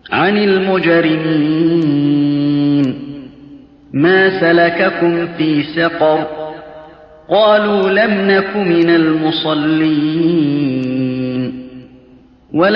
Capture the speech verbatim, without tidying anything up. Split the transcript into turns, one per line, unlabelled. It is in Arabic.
عن المجرمين ما سلككم في سقر قالوا لم نك من المصلين